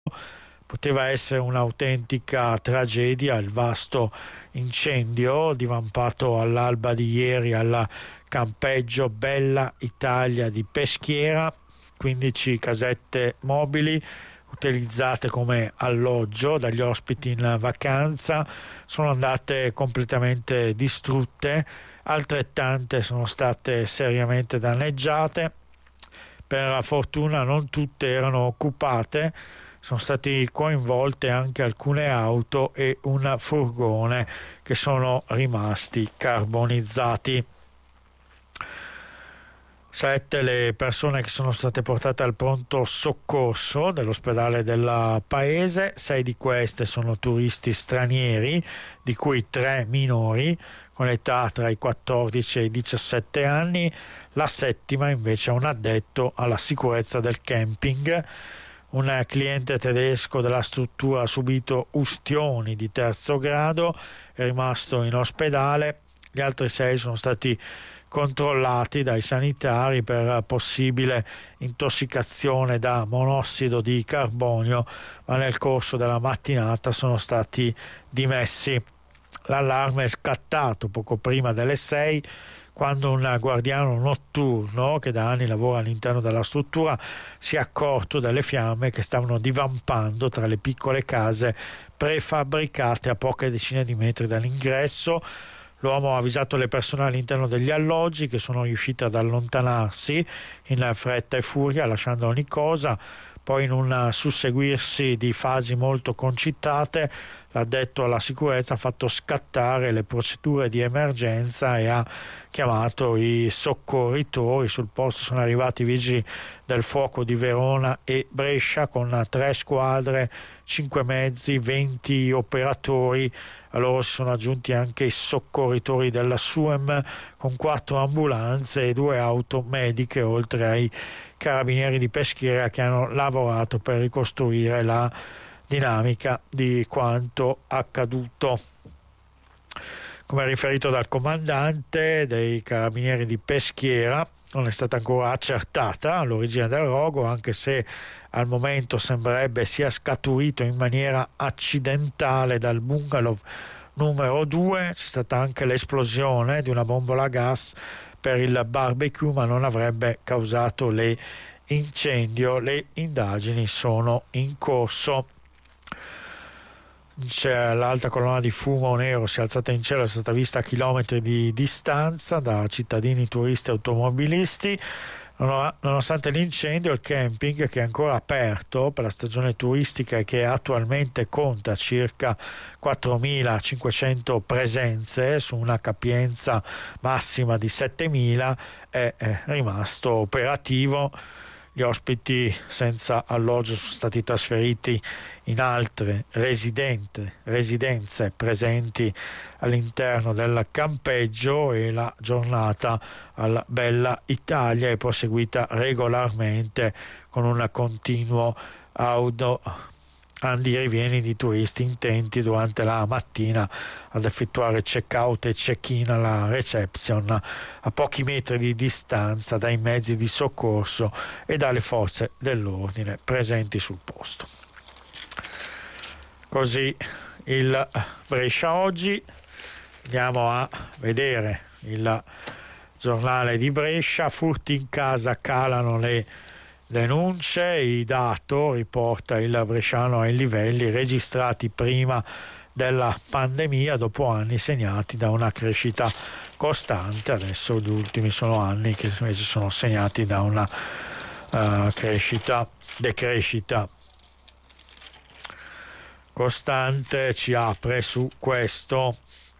Poteva essere un'autentica tragedia il vasto incendio divampato all'alba di ieri al campeggio Bella Italia di Peschiera. 15 casette mobili utilizzate come alloggio dagli ospiti in vacanza sono andate completamente distrutte, altrettante sono state seriamente danneggiate. Per fortuna non tutte erano occupate, sono stati coinvolte anche alcune auto e un furgone che sono rimasti carbonizzati. 7 le persone che sono state portate al pronto soccorso dell'ospedale del paese. 6 di queste sono turisti stranieri, di cui 3 minori con età tra i 14 e i 17 anni. La settima invece è un addetto alla sicurezza del camping. Un cliente tedesco della struttura ha subito ustioni di terzo grado, è rimasto in ospedale. Gli altri 6 sono stati controllati dai sanitari per possibile intossicazione da monossido di carbonio, ma nel corso della mattinata sono stati dimessi. L'allarme è scattato poco prima delle 6, quando un guardiano notturno che da anni lavora all'interno della struttura si è accorto delle fiamme che stavano divampando tra le piccole case prefabbricate a poche decine di metri dall'ingresso. L'uomo ha avvisato le persone all'interno degli alloggi, che sono riuscite ad allontanarsi in fretta e furia, lasciando ogni cosa. Poi, in un susseguirsi di fasi molto concitate, l'addetto alla sicurezza ha fatto scattare le procedure di emergenza e ha chiamato i soccorritori. Sul posto sono arrivati i vigili del fuoco di Verona e Brescia con 3 squadre, 5 mezzi, 20 operatori. A loro si sono aggiunti anche i soccorritori della SUEM con 4 ambulanze e 2 auto mediche, oltre ai carabinieri di Peschiera che hanno lavorato per ricostruire la dinamica di quanto accaduto. Come riferito dal comandante dei carabinieri di Peschiera, non è stata ancora accertata l'origine del rogo, anche se al momento sembrerebbe sia scaturito in maniera accidentale dal bungalow numero 2. C'è stata anche l'esplosione di una bombola a gas per il barbecue, ma non avrebbe causato l'incendio. Le indagini sono in corso. C'è l'alta colonna di fumo nero si è alzata in cielo, è stata vista a chilometri di distanza da cittadini, turisti e automobilisti. Nonostante l'incendio, il camping, che è ancora aperto per la stagione turistica e che attualmente conta circa 4.500 presenze su una capienza massima di 7.000, è rimasto operativo. Gli ospiti senza alloggio sono stati trasferiti in altre residenze presenti all'interno del campeggio e la giornata alla Bella Italia è proseguita regolarmente con un continuo andi e rivieni di turisti intenti durante la mattina ad effettuare check-out e check-in alla reception a pochi metri di distanza dai mezzi di soccorso e dalle forze dell'ordine presenti sul posto. Così il Brescia oggi. Andiamo a vedere il giornale di Brescia. Furti in casa, calano le denunce, il dato riporta il bresciano ai livelli registrati prima della pandemia, dopo anni segnati da una crescita costante. Adesso gli ultimi sono anni che invece sono segnati da una decrescita costante. Ci apre su questo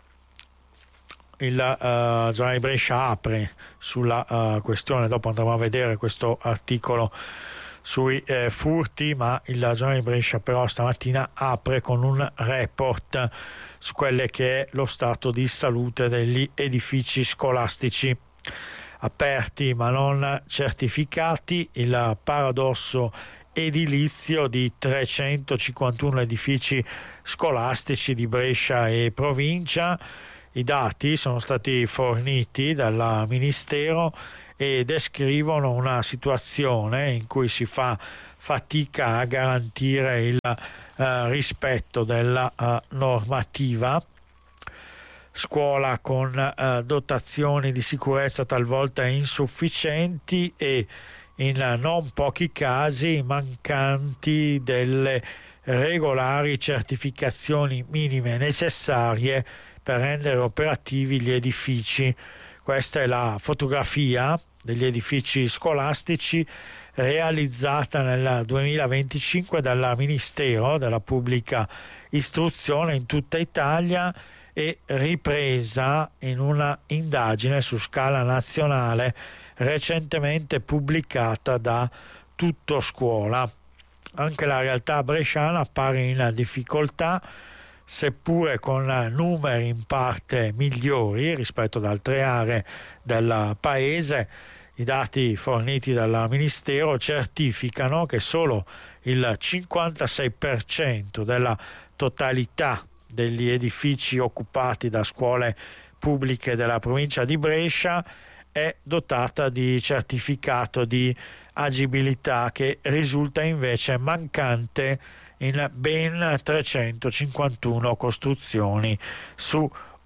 il giornale di Brescia, apre sulla questione, dopo andremo a vedere questo articolo sui furti, ma il giornale di Brescia però stamattina apre con un report su quelle che è lo stato di salute degli edifici scolastici aperti ma non certificati, il paradosso edilizio di 351 edifici scolastici di Brescia e provincia. I dati sono stati forniti dal Ministero e descrivono una situazione in cui si fa fatica a garantire il rispetto della normativa. Scuola con dotazioni di sicurezza talvolta insufficienti e in non pochi casi mancanti delle regolari certificazioni minime necessarie per rendere operativi gli edifici. Questa è la fotografia degli edifici scolastici realizzata nel 2025 dal Ministero della Pubblica Istruzione in tutta Italia e ripresa in una indagine su scala nazionale recentemente pubblicata da Tutto Scuola. Anche la realtà bresciana appare in difficoltà, seppure con numeri in parte migliori rispetto ad altre aree del paese. I dati forniti dal Ministero certificano che solo il 56% della totalità degli edifici occupati da scuole pubbliche della provincia di Brescia è dotata di certificato di agibilità, che risulta invece mancante in ben 351 costruzioni su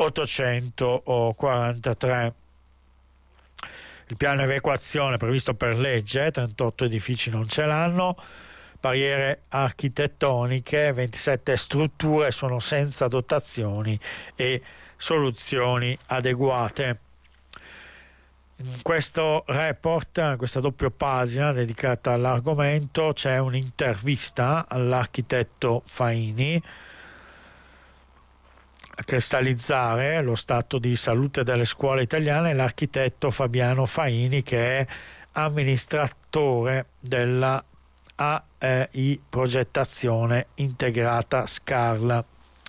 843. Il piano evacuazione previsto per legge, 38 edifici non ce l'hanno, barriere architettoniche, 27 strutture sono senza dotazioni e soluzioni adeguate. In questo report, questa doppia pagina dedicata all'argomento, c'è un'intervista all'architetto Faini a cristallizzare lo stato di salute delle scuole italiane. L'architetto Fabiano Faini, che è amministratore della AEI Progettazione Integrata SCARL.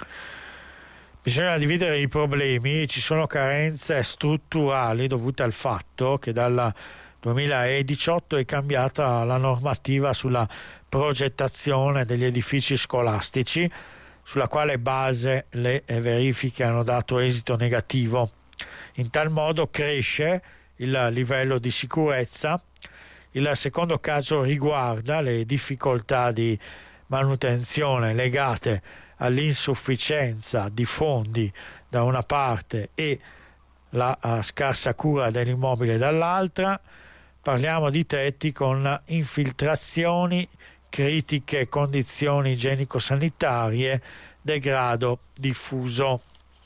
Bisogna dividere i problemi. Ci sono carenze strutturali dovute al fatto che dal 2018 è cambiata la normativa sulla progettazione degli edifici scolastici, sulla quale base le verifiche hanno dato esito negativo. In tal modo cresce il livello di sicurezza. Il secondo caso riguarda le difficoltà di manutenzione legate all'insufficienza di fondi da una parte e la scarsa cura dell'immobile dall'altra. Parliamo di tetti con infiltrazioni, critiche condizioni igienico-sanitarie, degrado diffuso.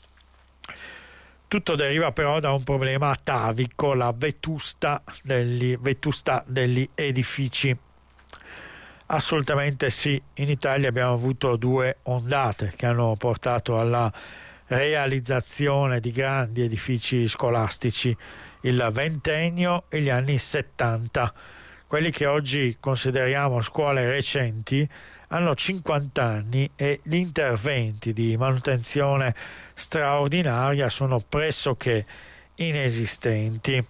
Tutto deriva però da un problema atavico, la vetustà degli edifici. Assolutamente sì, in Italia abbiamo avuto due ondate che hanno portato alla realizzazione di grandi edifici scolastici, il ventennio e gli anni 70. Quelli che oggi consideriamo scuole recenti hanno 50 anni e gli interventi di manutenzione straordinaria sono pressoché inesistenti.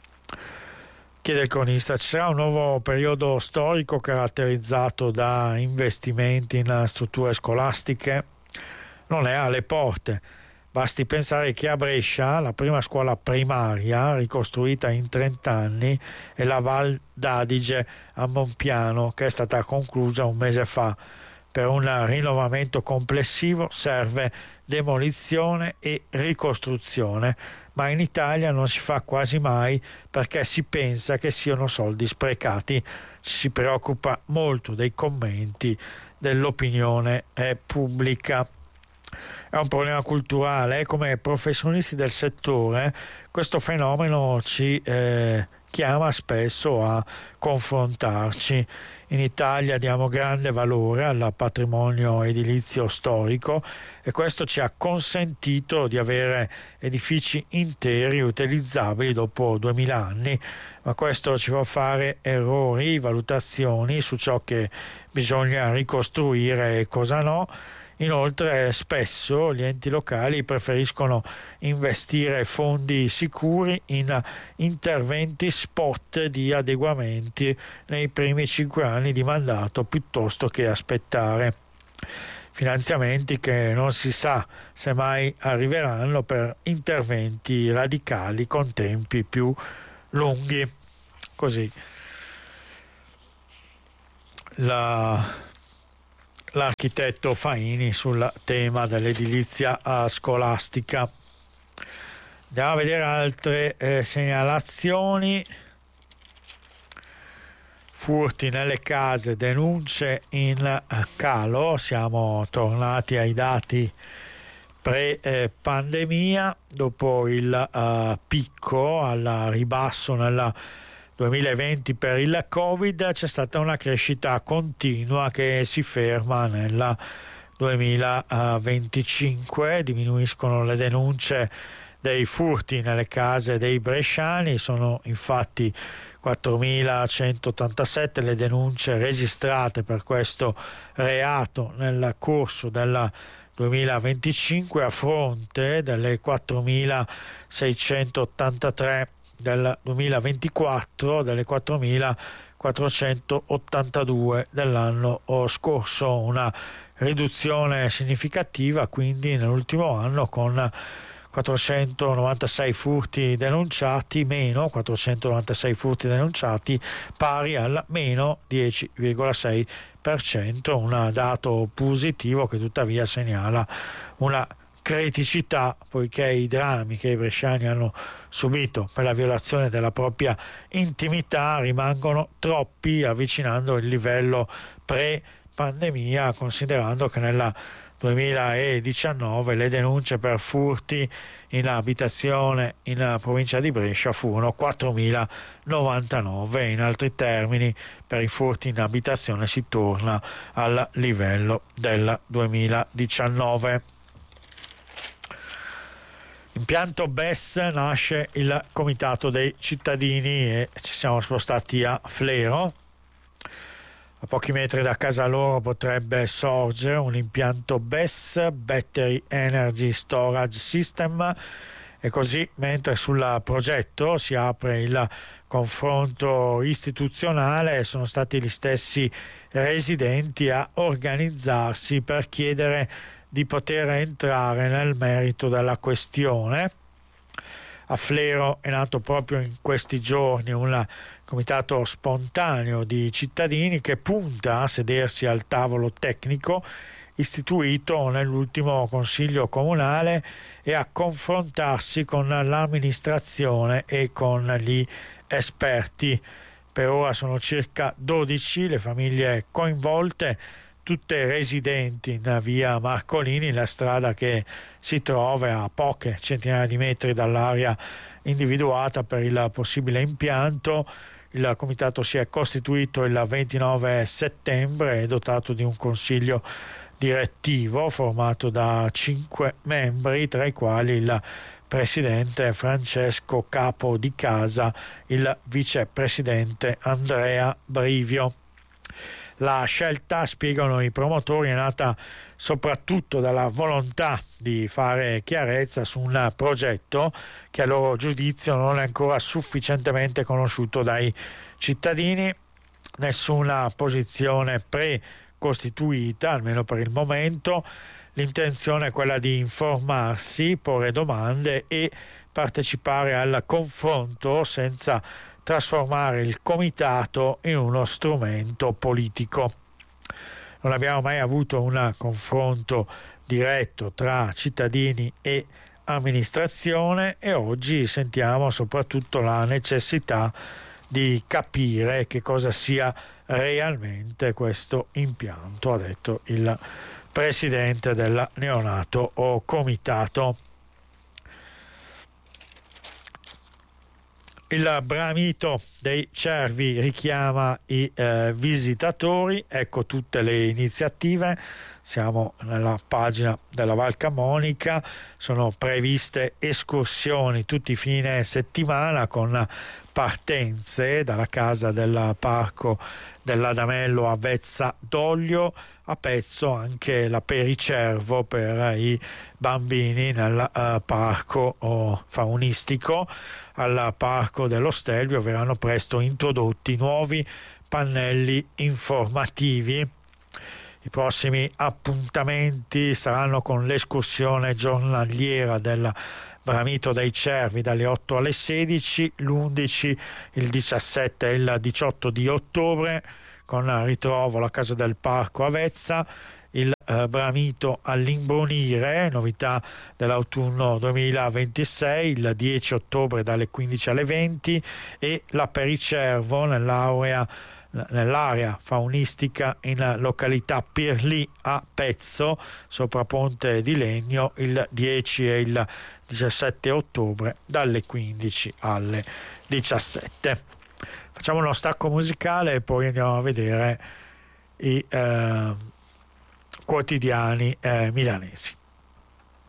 Chiede il cronista: ci sarà un nuovo periodo storico caratterizzato da investimenti in strutture scolastiche? Non è alle porte. Basti pensare che a Brescia la prima scuola primaria ricostruita in 30 anni è la Val d'Adige a Monpiano, che è stata conclusa un mese fa. Per un rinnovamento complessivo serve demolizione e ricostruzione, ma in Italia non si fa quasi mai perché si pensa che siano soldi sprecati. Si preoccupa molto dei commenti dell'opinione pubblica. È un problema culturale. Come professionisti del settore questo fenomeno ci chiama spesso a confrontarci. In Italia diamo grande valore al patrimonio edilizio storico e questo ci ha consentito di avere edifici interi utilizzabili dopo 2000 anni, ma questo ci fa fare errori, valutazioni su ciò che bisogna ricostruire e cosa no. Inoltre spesso gli enti locali preferiscono investire fondi sicuri in interventi spot di adeguamenti nei primi 5 anni di mandato piuttosto che aspettare finanziamenti che non si sa se mai arriveranno per interventi radicali con tempi più lunghi. Così l'architetto Faini sul tema dell'edilizia scolastica. Andiamo a vedere altre segnalazioni. Furti nelle case, denunce in calo. Siamo tornati ai dati pre-pandemia, dopo il picco al ribasso nel 2020 per il Covid. C'è stata una crescita continua che si ferma nel 2025. Diminuiscono le denunce dei furti nelle case dei bresciani, sono infatti 4.187 le denunce registrate per questo reato nel corso del 2025, a fronte delle 4.683 del 2024, delle 4.482 dell'anno scorso. Una riduzione significativa quindi nell'ultimo anno, con 496 furti denunciati, meno 496 furti denunciati, pari al meno 10,6%, un dato positivo che tuttavia segnala una criticità, poiché i drammi che i bresciani hanno subito per la violazione della propria intimità rimangono troppi, avvicinando il livello pre-pandemia, considerando che nella 2019 le denunce per furti in abitazione in provincia di Brescia furono 4.099. In altri termini, per i furti in abitazione si torna al livello del 2019. Impianto BES, nasce il Comitato dei Cittadini e ci siamo spostati a Flero. A pochi metri da casa loro potrebbe sorgere un impianto BES, Battery Energy Storage System, e così, mentre sul progetto si apre il confronto istituzionale, sono stati gli stessi residenti a organizzarsi per chiedere di poter entrare nel merito della questione. A Flero è nato proprio in questi giorni un comitato spontaneo di cittadini che punta a sedersi al tavolo tecnico istituito nell'ultimo consiglio comunale e a confrontarsi con l'amministrazione e con gli esperti. Per ora sono circa 12 le famiglie coinvolte, tutte residenti in via Marcolini, la strada che si trova a poche centinaia di metri dall'area individuata per il possibile impianto. Il comitato si è costituito il 29 settembre, è dotato di un consiglio direttivo formato da 5 membri, tra i quali il presidente Francesco Capo di Casa, il vicepresidente Andrea Brivio. La scelta, spiegano i promotori, è nata soprattutto dalla volontà di fare chiarezza su un progetto che a loro giudizio non è ancora sufficientemente conosciuto dai cittadini. Nessuna posizione precostituita, almeno per il momento. L'intenzione è quella di informarsi, porre domande e partecipare al confronto senza trasformare il comitato in uno strumento politico. Non abbiamo mai avuto un confronto diretto tra cittadini e amministrazione e oggi sentiamo soprattutto la necessità di capire che cosa sia realmente questo impianto, ha detto il presidente del neonato comitato. Il bramito dei cervi richiama i visitatori, ecco tutte le iniziative. Siamo nella pagina della Val Camonica, sono previste escursioni tutti i fine settimana con partenze dalla casa del parco dell'Adamello a Vezza d'Oglio, a Pezzo anche la Pericervo per i bambini nel parco faunistico. Al parco dello Stelvio verranno presto introdotti nuovi pannelli informativi. I prossimi appuntamenti saranno con l'escursione giornaliera del Bramito dei Cervi dalle 8 alle 16, l'11, il 17 e il 18 di ottobre, con ritrovo alla Casa del Parco a Vezza, il Bramito all'Imbonire, novità dell'autunno 2026, il 10 ottobre dalle 15 alle 20, e l'Apericervo nell'area faunistica in località Pirlì a Pezzo, sopra Ponte di Legno, il 10 e il 17 ottobre dalle 15 alle 17. Facciamo uno stacco musicale e poi andiamo a vedere i quotidiani milanesi.